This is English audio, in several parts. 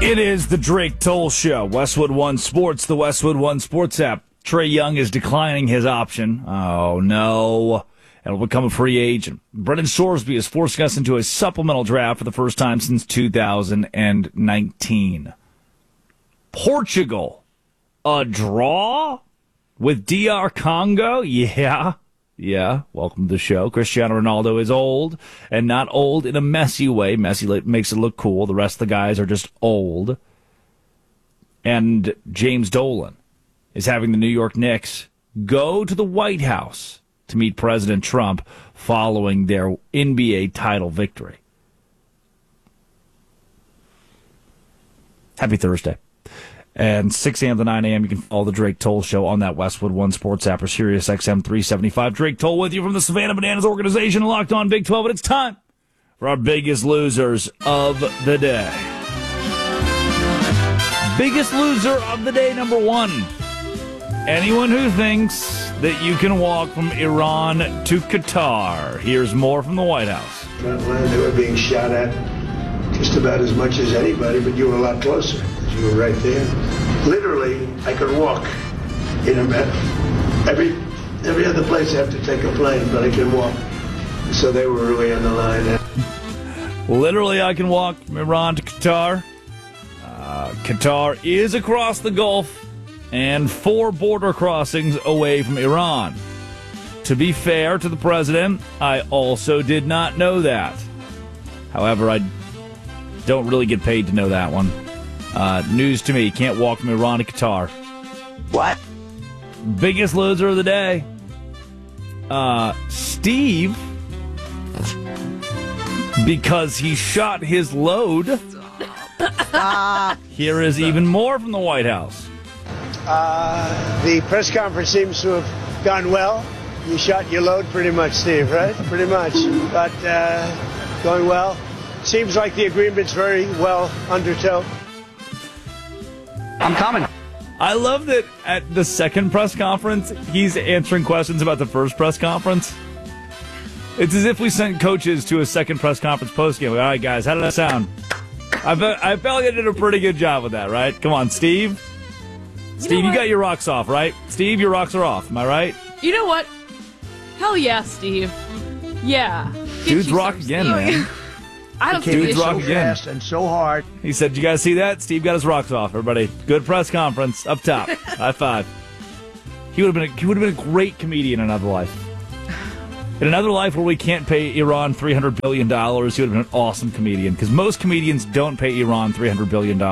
It is the Drake Toll Show. Westwood One Sports, the Westwood One Sports app. Trae Young is declining his option. Oh, no. And will become a free agent. Brendan Sorsby is forcing us into a supplemental draft for the first time since 2019. Portugal, a draw with DR Congo? Yeah. Welcome to the show. Cristiano Ronaldo is old, and not old in a messy way. Messi makes it look cool. The rest of the guys are just old. And James Dolan is having the New York Knicks go to the White House to meet President Trump following their NBA title victory. Happy Thursday. And 6 a.m. to 9 a.m., you can follow the Drake Toll Show on that Westwood One Sports app or Sirius XM 375. Drake Toll with you from the Savannah Bananas organization, Locked On Big 12. And it's time for our biggest losers of the day. Biggest loser of the day, number one. Anyone who thinks that you can walk from Iran to Qatar. Here's more from the White House. They were being shot at just about as much as anybody, but you were a lot closer. You were right there. Literally, I could walk in a minute. Every other place I have to take a plane, but I can walk. So they were really on the line. Literally, I can walk from Iran to Qatar. Qatar is across the Gulf and 4 border crossings away from Iran. To be fair to the president, I also did not know that. However, I don't really get paid to know that one. News to me. Can't walk from Iran to Qatar. What? Biggest loser of the day. Steve, because he shot his load. Here is even more from the White House. The press conference seems to have gone well. You shot your load pretty much, Steve, right? Pretty much. But going well. Seems like the agreement's very well undertow. I'm coming. I love that at the second press conference, he's answering questions about the first press conference. It's as if we sent coaches to a second press conference postgame. All right, guys, how did that sound? I felt like I did a pretty good job with that, right? Come on, Steve. Steve, you got your rocks off, right? Steve, your rocks are off. Am I right? You know what? Hell yeah, Steve. Yeah. Dude's rock again, man. I don't Dude's rock so again. fast and so hard. He said, you guys see that? Steve got his rocks off, everybody. Good press conference. Up top. High five. He would have been a great comedian in another life. In another life where we can't pay Iran $300 billion, he would have been an awesome comedian. Because most comedians don't pay Iran $300 billion.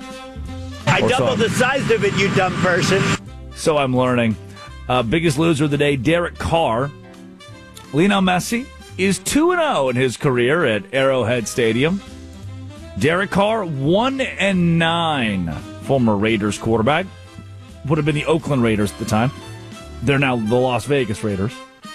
I doubled the size of it, you dumb person. So I'm learning. Biggest loser of the day, Derek Carr. Lionel Messi is 2-0 in his career at Arrowhead Stadium. Derek Carr, 1-9. Former Raiders quarterback. Would have been the Oakland Raiders at the time. They're now the Las Vegas Raiders.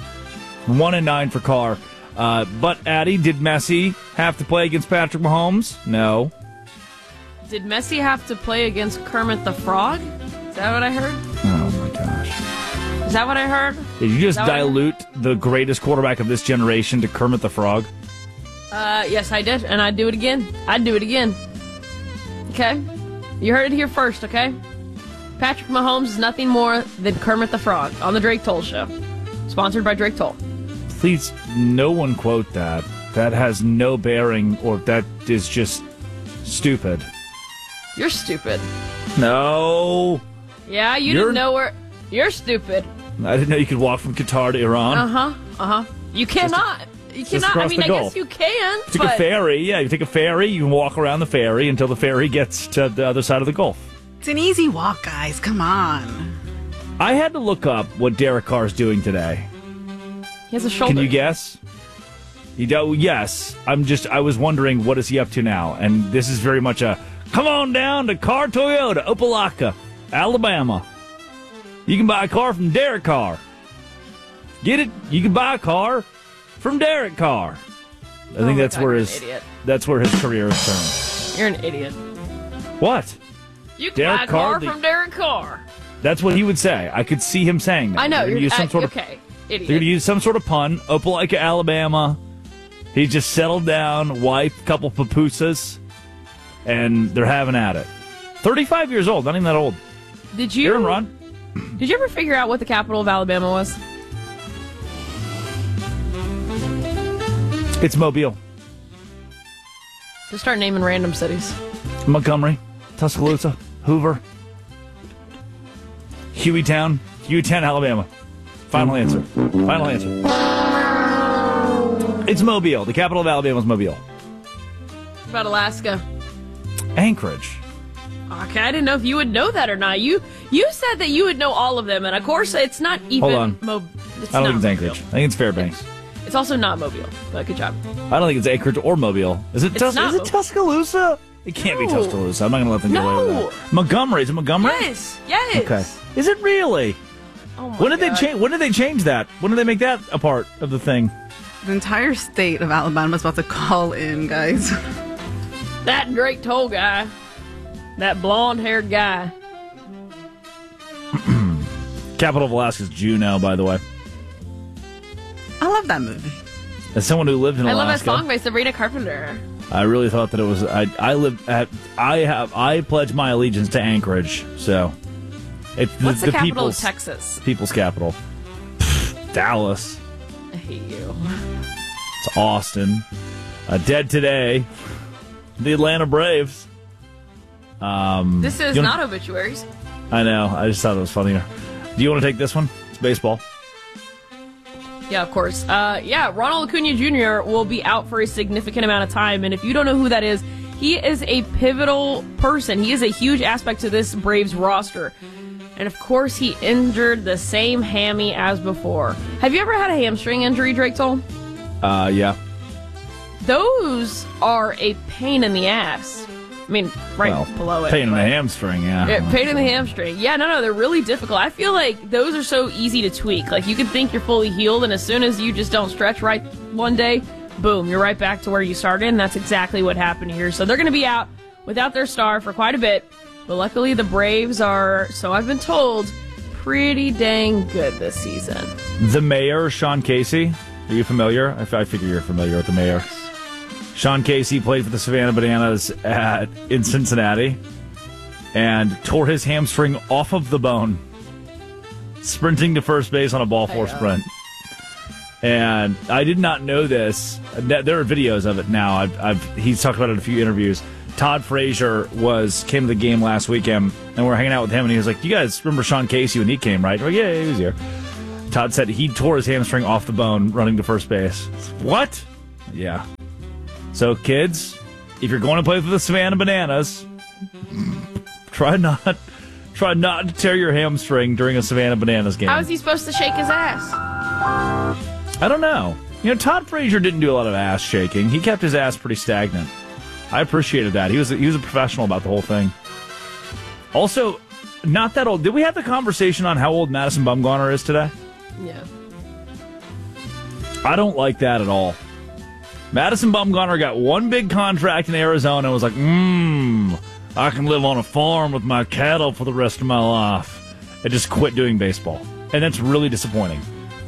1-9 for Carr. But, Addie, did Messi have to play against Patrick Mahomes? No. Did Messi have to play against Kermit the Frog? Is that what I heard? Oh, my gosh. Is that what I heard? Did you just dilute the greatest quarterback of this generation to Kermit the Frog? Yes, I did, and I'd do it again. I'd do it again. Okay? You heard it here first, okay? Patrick Mahomes is nothing more than Kermit the Frog on the Drake Toll Show. Sponsored by Drake Toll. Please, no one quote that. That has no bearing, or that is just stupid. You're stupid. No. Yeah, you didn't know where... You're stupid. I didn't know you could walk from Qatar to Iran. You cannot. You cannot. across I mean, the I Gulf. guess you can. Take a ferry. Yeah, you take a ferry. You can walk around the ferry until the ferry gets to the other side of the Gulf. It's an easy walk, guys. Come on. I had to look up what Derek Carr's doing today. He has a shoulder. Can you guess? Yes. I was wondering, what is he up to now? And this is very much a, come on down to Carr Toyota, Opelika, Alabama. You can buy a car from Derek Carr. Get it? You can buy a car from Derek Carr. I think that's where his career is turned. You're an idiot. What? You can Derek buy a Carr, car from Derek Carr. That's what he would say. I could see him saying that. I know. You're You're gonna okay. Idiot. They're going to use some sort of pun. Opelika, Alabama. He just settled down, wife, couple pupusas. and they're having at it. 35 years old, not even that old. Did you Aaron Ron? Did you ever figure out what the capital of Alabama was? It's Mobile. Just start naming random cities. Montgomery, Tuscaloosa, Hoover, Hueytown, Alabama. Final answer. It's Mobile. The capital of Alabama is Mobile. What about Alaska? Anchorage. Okay, I didn't know if you would know that or not. You said that you would know all of them, and of course, it's not even. Hold on. I don't think it's Anchorage. I think it's Fairbanks. It's also not Mobile, but good job. I don't think it's Anchorage or Mobile. Is it? Is it Tuscaloosa? It can't be Tuscaloosa. I'm not going to let them get away with that. Montgomery. Is it Montgomery? Yes. Okay. Is it really? Oh my When did God. they change? When did they change that? When did they make that a part of the thing? The entire state of Alabama is about to call in, guys. That Drake Toll guy. That blonde-haired guy. Capital of Alaska is Juneau, by the way. I love that movie. As someone who lived in I Alaska, love that song by Sabrina Carpenter. I really thought that it was. I pledge my allegiance to Anchorage. So, it's What's the capital of people's Texas? people's capital. Dallas. I hate you. It's Austin. Dead today. The Atlanta Braves. This is not obituaries. I know. I just thought it was funnier. Do you want to take this one? It's baseball. Yeah, of course. Ronald Acuna Jr. will be out for a significant amount of time, and if you don't know who that is, he is a pivotal person. He is a huge aspect to this Braves roster. And of course, he injured the same hammy as before. Have you ever had a hamstring injury, Drake Toll? Yeah. Those are a pain in the ass. I mean, below it. Pain in the hamstring, yeah. Pain in the hamstring. Yeah, no, they're really difficult. I feel like those are so easy to tweak. Like, you can think you're fully healed, and as soon as you just don't stretch right one day, boom, you're right back to where you started, and that's exactly what happened here. So they're going to be out without their star for quite a bit, but luckily the Braves are, so I've been told, pretty dang good this season. The mayor, Sean Casey. Are you familiar? I figure you're familiar with the mayor. Sean Casey played for the Savannah Bananas in Cincinnati and tore his hamstring off of the bone, sprinting to first base on a ball four sprint. And I did not know this. There are videos of it now. He's talked about it in a few interviews. Todd Frazier came to the game last weekend, and we're hanging out with him, and he was like, "You guys remember Sean Casey when he came, right?" We're like, yeah, he was here. Todd said he tore his hamstring off the bone running to first base. What? Yeah. So, kids, if you're going to play for the Savannah Bananas, try not to tear your hamstring during a Savannah Bananas game. How is he supposed to shake his ass? I don't know. Todd Frazier didn't do a lot of ass shaking. He kept his ass pretty stagnant. I appreciated that. He was a professional about the whole thing. Also, not that old. Did we have the conversation on how old Madison Bumgarner is today? Yeah. I don't like that at all. Madison Bumgarner got one big contract in Arizona and was like, I can live on a farm with my cattle for the rest of my life. And just quit doing baseball. And that's really disappointing.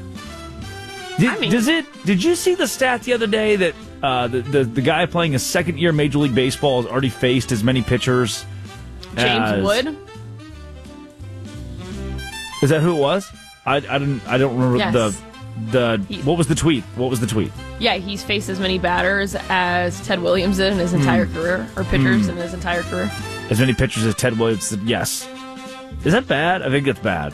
Did you see the stat the other day that the guy playing his second year Major League Baseball has already faced as many pitchers James Wood? Is that who it was? I don't remember. Yes. What was the tweet? Yeah, he's faced as many batters as Ted Williams did in his entire career, or pitchers in his entire career. As many pitchers as Ted Williams did, yes. Is that bad? I think that's bad.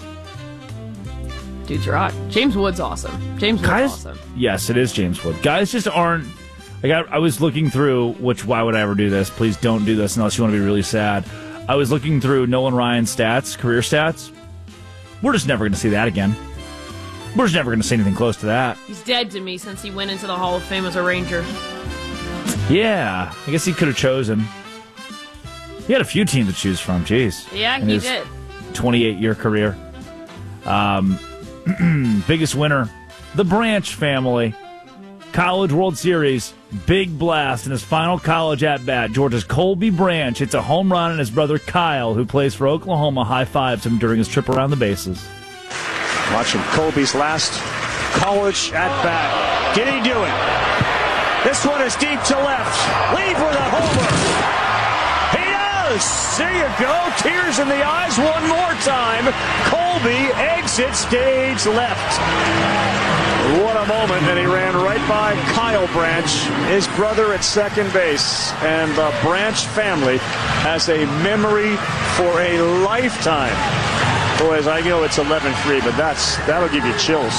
Dudes are hot. James Wood's awesome. James Wood's awesome. Yes, it is James Wood. Guys just aren't... I was looking through, why would I ever do this? Please don't do this unless you want to be really sad. I was looking through Nolan Ryan's stats, career stats. We're just never going to see that again. We're just never going to see anything close to that. He's dead to me since he went into the Hall of Fame as a Ranger. Yeah, I guess he could have chosen. He had a few teams to choose from, jeez. Yeah, he did. 28-year career. Biggest winner, the Branch family. College World Series, big blast in his final college at-bat. Georgia's Colby Branch hits a home run, and his brother Kyle, who plays for Oklahoma, high-fives him during his trip around the bases. Watching Colby's last college at-bat. Did he do it? This one is deep to left. Leave with a homer. you go. Tears in the eyes one more time. Colby exits stage left. What a moment, and he ran right by Kyle Branch, his brother at second base. And the Branch family has a memory for a lifetime. Boys, I know it's 11-3, but that'll give you chills.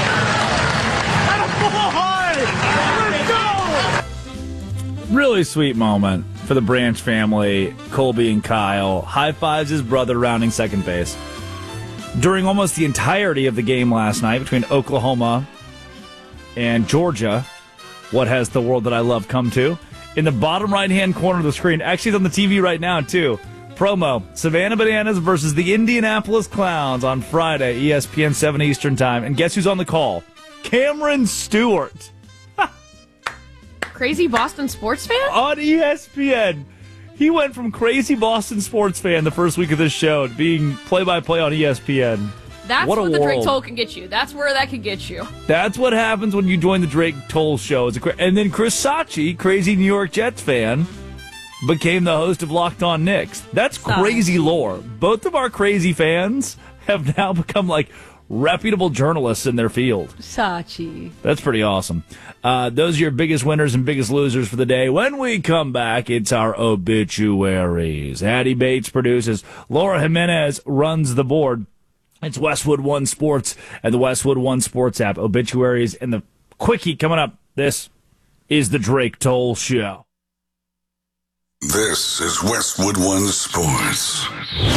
Really sweet moment for the Branch family, Colby and Kyle. High fives his brother rounding second base. During almost the entirety of the game last night between Oklahoma and Georgia, what has the world that I love come to? In the bottom right-hand corner of the screen, actually it's on the TV right now too, promo, Savannah Bananas versus the Indianapolis Clowns on Friday, ESPN 7 Eastern Time. And guess who's on the call? Cameron Stewart. Crazy Boston sports fan? On ESPN. He went from crazy Boston sports fan the first week of this show to being play-by-play on ESPN. That's what what the world. Drake Toll can get you. That's where that could get you. That's what happens when you join the Drake Toll show. And then Chris Sachi, crazy New York Jets fan, became the host of Locked On Knicks. That's crazy lore. Both of our crazy fans have now become like reputable journalists in their field. Sachi. That's pretty awesome. Those are your biggest winners and biggest losers for the day. When we come back, it's our obituaries. Hattie Bates produces. Laura Jimenez runs the board. It's Westwood One Sports and the Westwood One Sports app. Obituaries and the quickie coming up. This is the Drake Toll Show. This is Westwood One Sports.